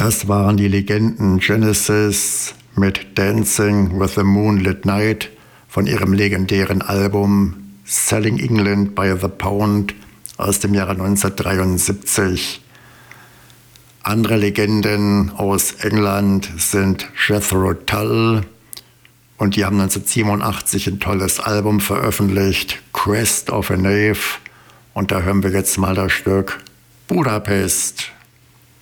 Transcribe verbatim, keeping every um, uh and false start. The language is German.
Das waren die Legenden Genesis mit Dancing with the Moonlit Night von ihrem legendären Album Selling England by the Pound aus dem Jahre neunzehnhundertdreiundsiebzig. Andere Legenden aus England sind Jethro Tull, und die haben neunzehnhundertsiebenundachtzig ein tolles Album veröffentlicht, Quest of a Knave, und da hören wir jetzt mal das Stück Budapest.